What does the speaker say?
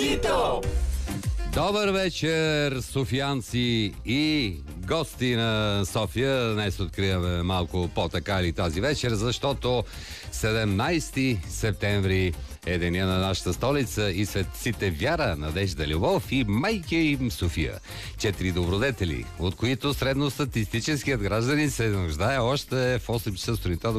Кито! Добър вечер, софиянци и гости на София. Днес откриваме малко по-такали тази вечер, защото 17 септември е деня на нашата столица и светците Вяра, Надежда, Любов и майка им София. 4 добродетели, от които средностатистическият гражданин се нуждае още в 8 часа сутринта